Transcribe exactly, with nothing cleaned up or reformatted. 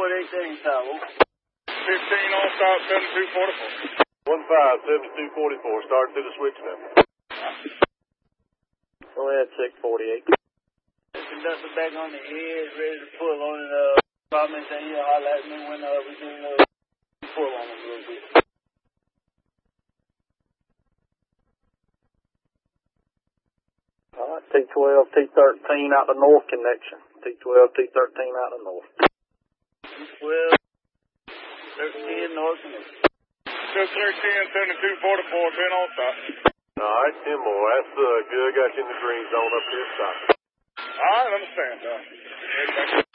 What eighteen tower? fifteen on stop, seventy-two forty-four. one five, seventy-two forty-four, start through the switch now. Go ahead, six forty-eight. Conductor back on the head, ready to pull on it. Uh, Problem saying he'll holler at me when uh, we do uh, pull on him a little bit. All right, T twelve, T thirteen out the north connection. T twelve, T thirteen out the north. T twelve, thirteen north connection. Still clear ten, seventy-two forty-four, ten on stop. All right, ten more. That's uh, good. Got you in the green zone up here. Stop. All right, understand. Uh,